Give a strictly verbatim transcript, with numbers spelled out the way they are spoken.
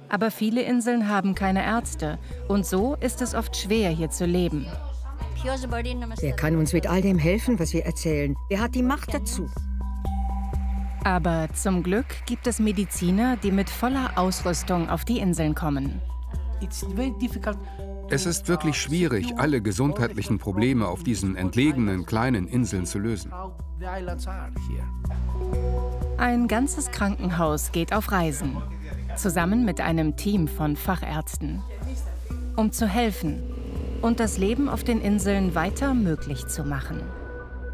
Aber viele Inseln haben keine Ärzte und so ist es oft schwer, hier zu leben. Wer kann uns mit all dem helfen, was wir erzählen? Wer hat die Macht dazu? Aber zum Glück gibt es Mediziner, die mit voller Ausrüstung auf die Inseln kommen. Es ist wirklich schwierig, alle gesundheitlichen Probleme auf diesen entlegenen kleinen Inseln zu lösen. Ein ganzes Krankenhaus geht auf Reisen, zusammen mit einem Team von Fachärzten, um zu helfen und das Leben auf den Inseln weiter möglich zu machen.